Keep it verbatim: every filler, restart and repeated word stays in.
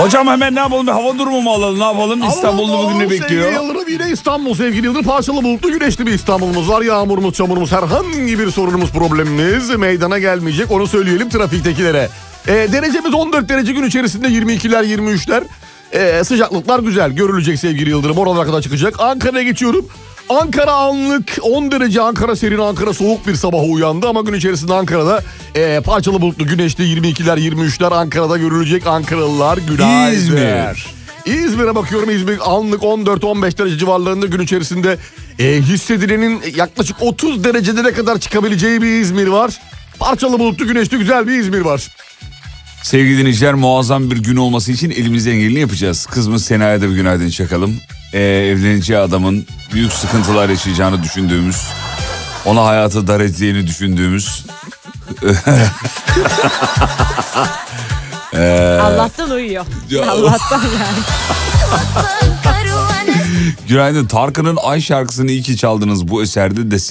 Hocam hemen ne yapalım? Bir hava durumu mu alalım? Ne yapalım? İstanbul'da bugün ne bekliyor? Sevgili Yıldırım, yine İstanbul sevgili Yıldırım. Parçalı bulutlu güneşli bir İstanbul'umuz var. Yağmurumuz, çamurumuz, herhangi bir sorunumuz, problemimiz meydana gelmeyecek. Onu söyleyelim trafiktekilere. E, derecemiz on dört derece, gün içerisinde yirmi ikiler yirmi üçler. E, sıcaklıklar güzel görülecek sevgili Yıldırım. Oralara kadar çıkacak. Ankara'ya geçiyorum. Ankara anlık on derece, Ankara serin, Ankara soğuk bir sabaha uyandı ama gün içerisinde Ankara'da e, parçalı bulutlu güneşli yirmi ikiler yirmi üçler Ankara'da görülecek. Ankaralılar günaydın. İzmir. İzmir'e bakıyorum. İzmir anlık on dört on beş derece civarlarında, gün içerisinde e, hissedilenin yaklaşık otuz derecelere kadar çıkabileceği bir İzmir var. Parçalı bulutlu güneşli güzel bir İzmir var. Sevgili dinleyiciler, muazzam bir gün olması için elimizden geleni yapacağız. Kızımız Sena'ya da bir günaydın çakalım. Ee, evleneceği adamın büyük sıkıntılar yaşayacağını düşündüğümüz, ona hayatı dar edeceğini düşündüğümüz... ee... Allah'tan uyuyor. Allah'tan yani. Günaydın. Tarkan'ın Ay şarkısını iyi ki çaldınız bu eserde de